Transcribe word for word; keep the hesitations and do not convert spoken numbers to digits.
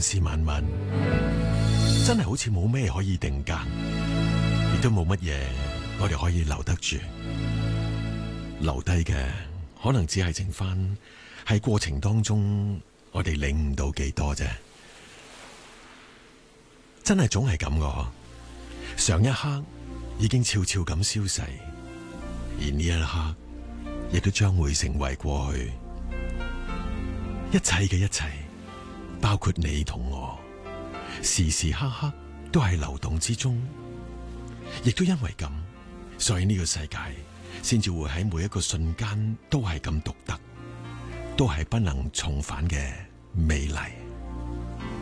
事萬物，真係好似冇咩可以定格，亦都冇乜嘢我哋可以留得住。留低嘅可能只係剩翻喺過程當中，我哋領悟到幾多啫。真係總係咁嘅，上一刻已經悄悄咁消逝，而呢一刻亦都將會成為過去。一切嘅一切，包括你同我，時時刻刻都係流動之中，亦都因為咁，所以呢個世界先至會喺每一個瞬間都係咁獨特，都係不能重返嘅美麗。